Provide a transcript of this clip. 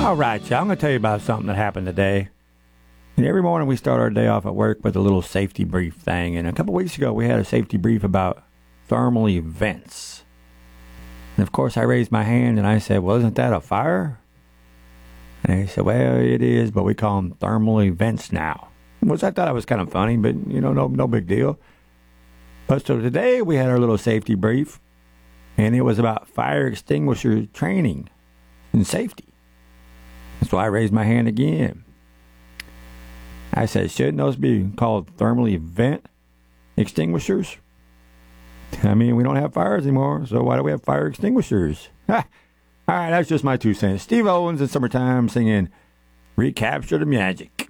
All right, y'all. I'm going to tell you about something that happened today. And every morning we start our day off at work with a little safety brief thing. And a couple weeks ago we had a safety brief about thermal events. And of course I raised my hand and I said, well, isn't that a fire? And he said, well, it is, but we call them thermal events now. Which I thought it was kind of funny, but, no big deal. But so today we had our little safety brief. And it was about fire extinguisher training and safety. So I raised my hand again. I said, shouldn't those be called thermal event extinguishers? I mean, we don't have fires anymore, so why do we have fire extinguishers? All right, that's just my 2 cents. Steve Owens in Summertime singing Recapture the Magic.